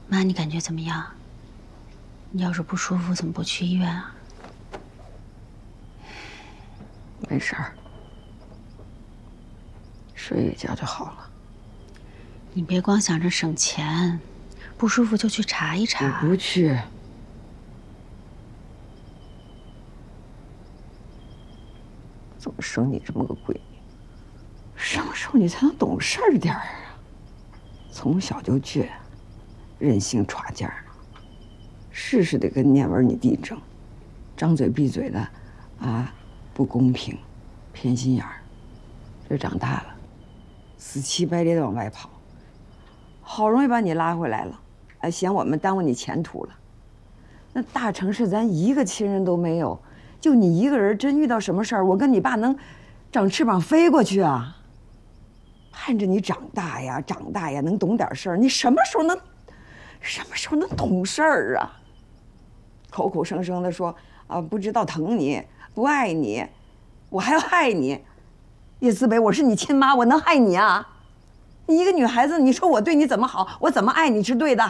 妈，你感觉怎么样？你要是不舒服，怎么不去医院啊？ 没事儿，睡一觉就好了。 你别光想着省钱，不舒服就去查一查。 我不去。怎么生你这么个闺女？什么时候你才能懂事儿点儿啊？从小就倔，任性耍劲儿，事事得跟念文你弟争，张嘴闭嘴的，啊，不公平，偏心眼儿。这长大了，死乞白咧的往外跑，好容易把你拉回来了，哎，嫌我们耽误你前途了。那大城市咱一个亲人都没有，就你一个人，真遇到什么事儿，我跟你爸能长翅膀飞过去啊？盼着你长大呀，长大呀，能懂点事儿。你什么时候能懂事儿啊？口口声声的说啊，不知道疼你，不爱你，我还要害你。叶思北，我是你亲妈，我能害你啊？你一个女孩子，你说我对你怎么好，我怎么爱你是对的？